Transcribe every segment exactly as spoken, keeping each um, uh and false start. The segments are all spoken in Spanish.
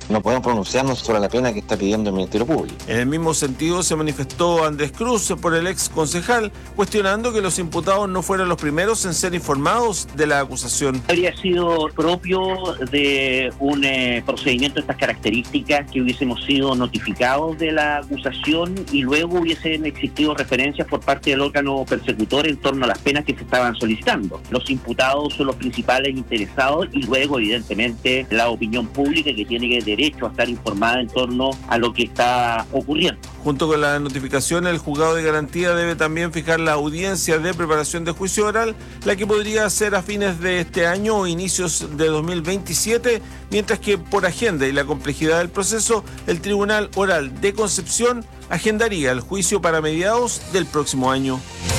no podemos pronunciarnos sobre la pena que está pidiendo el Ministerio Público. En el mismo sentido se manifestó Andrés Cruz por el ex concejal, cuestionando que los imputados no fueran los primeros en ser informados de la acusación. Habría sido propio de un eh, procedimiento de estas características que hubiésemos sido notificados de la acusación y luego hubiesen existido referencias por parte del órgano persecutor en torno a las penas que se estaban solicitando. Los imputados son los principales interesados y luego, evidentemente, la opinión pública que tiene que derecho a estar informada en torno a lo que está ocurriendo. Junto con la notificación, el juzgado de garantía debe también fijar la audiencia de preparación de juicio oral, la que podría ser a fines de este año o inicios de dos mil veintisiete, mientras que por agenda y la complejidad del proceso, el Tribunal Oral de Concepción agendaría el juicio para mediados del próximo año.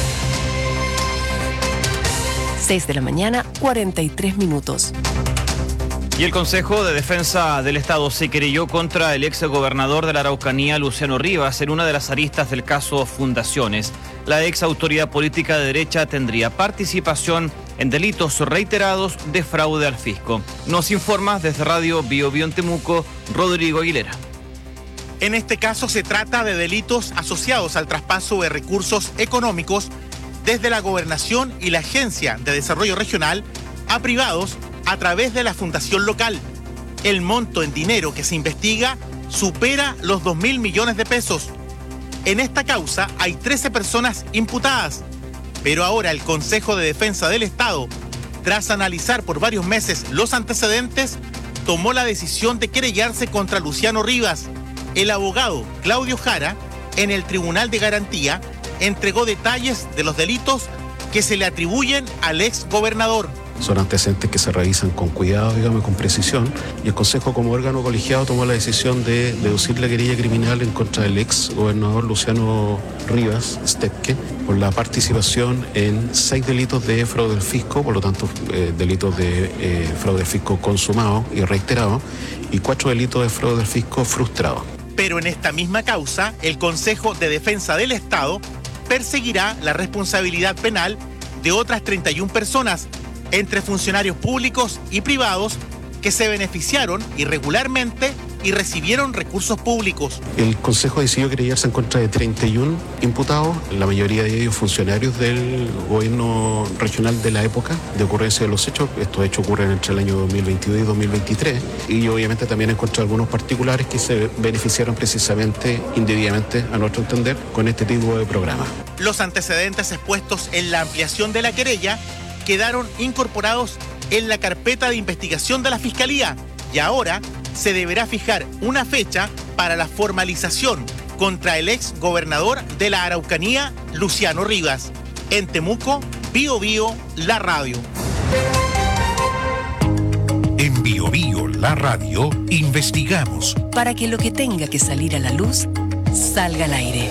seis de la mañana, cuarenta y tres minutos. Y el Consejo de Defensa del Estado se querelló contra el ex gobernador de la Araucanía, Luciano Rivas, en una de las aristas del caso Fundaciones. La ex autoridad política de derecha tendría participación en delitos reiterados de fraude al fisco. Nos informa desde Radio Bio Bio en Temuco, Rodrigo Aguilera. En este caso se trata de delitos asociados al traspaso de recursos económicos desde la Gobernación y la Agencia de Desarrollo Regional a privados a través de la fundación local. El monto en dinero que se investiga supera los dos mil millones de pesos. En esta causa hay trece personas imputadas, pero ahora el Consejo de Defensa del Estado, tras analizar por varios meses los antecedentes, tomó la decisión de querellarse contra Luciano Rivas. El abogado Claudio Jara, en el Tribunal de Garantía, entregó detalles de los delitos que se le atribuyen al ex gobernador. Son antecedentes que se revisan con cuidado, digamos, con precisión, y el Consejo, como órgano colegiado, tomó la decisión de deducir la querella criminal en contra del ex gobernador Luciano Rivas Stepke por la participación en seis delitos de fraude al fisco, por lo tanto eh, delitos de eh, fraude al fisco consumado y reiterado, y cuatro delitos de fraude al fisco frustrado. Pero en esta misma causa, el Consejo de Defensa del Estado perseguirá la responsabilidad penal de otras treinta y una personas, entre funcionarios públicos y privados, que se beneficiaron irregularmente y recibieron recursos públicos. El Consejo decidió querellarse en contra de treinta y uno imputados, la mayoría de ellos funcionarios del gobierno regional de la época de ocurrencia de los hechos. Estos hechos ocurren entre el año dos mil veintidós y dos mil veintitrés, y obviamente también en contra de algunos particulares que se beneficiaron precisamente, indebidamente a nuestro entender, con este tipo de programa. Los antecedentes expuestos en la ampliación de la querella quedaron incorporados en la carpeta de investigación de la Fiscalía y ahora se deberá fijar una fecha para la formalización contra el ex gobernador de la Araucanía, Luciano Rivas. En Temuco, Bio Bio, la radio. En Bio Bio, la radio, investigamos para que lo que tenga que salir a la luz salga al aire.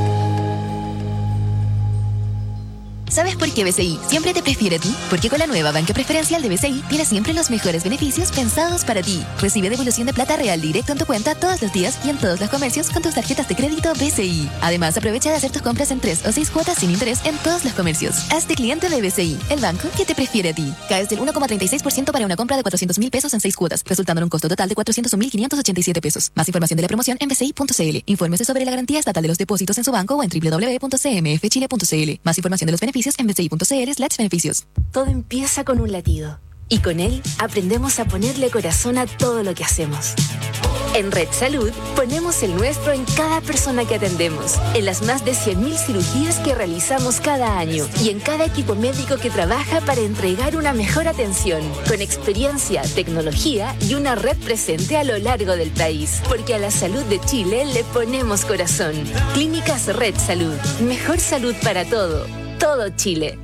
¿Sabes por qué B C I siempre te prefiere a ti? Porque con la nueva banca preferencial de B C I tienes siempre los mejores beneficios pensados para ti. Recibe devolución de plata real directo en tu cuenta todos los días y en todos los comercios con tus tarjetas de crédito B C I. Además, aprovecha de hacer tus compras en tres o seis cuotas sin interés en todos los comercios. Hazte cliente de B C I, el banco que te prefiere a ti. Caes del uno coma treinta y seis por ciento para una compra de cuatrocientos mil pesos en seis cuotas, resultando en un costo total de cuatrocientos un mil quinientos ochenta y siete pesos. Más información de la promoción en b c i punto c l. Infórmese sobre la garantía estatal de los depósitos en su banco o en w w w punto c m f chile punto c l. Más información de los beneficios en b c i punto c l slash beneficios. Todo empieza con un latido y con él aprendemos a ponerle corazón a todo lo que hacemos. En Red Salud ponemos el nuestro en cada persona que atendemos, en las más de cien mil cirugías que realizamos cada año y en cada equipo médico que trabaja para entregar una mejor atención, con experiencia, tecnología y una red presente a lo largo del país. Porque a la salud de Chile le ponemos corazón. Clínicas Red Salud. Mejor salud para todo. Todo Chile.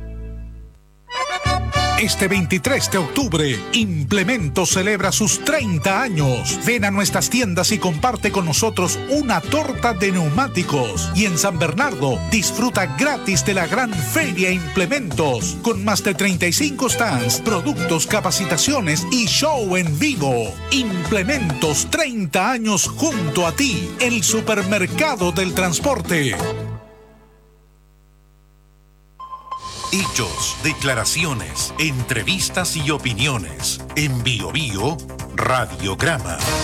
Este veintitrés de octubre, Implementos celebra sus treinta años. Ven a nuestras tiendas y comparte con nosotros una torta de neumáticos. Y en San Bernardo, disfruta gratis de la gran Feria Implementos, con más de treinta y cinco stands, productos, capacitaciones y show en vivo. Implementos, treinta años junto a ti, el supermercado del transporte. Hechos, declaraciones, entrevistas y opiniones. En Bio Bio, Radiograma.